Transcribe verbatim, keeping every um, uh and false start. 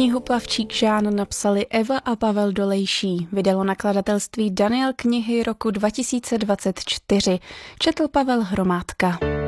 Knihu Plavčík Žán napsali Eva a Pavel Dolejší. Vydalo nakladatelství Daniel knihy roku dva tisíce dvacet čtyři. Četl Pavel Hromádka.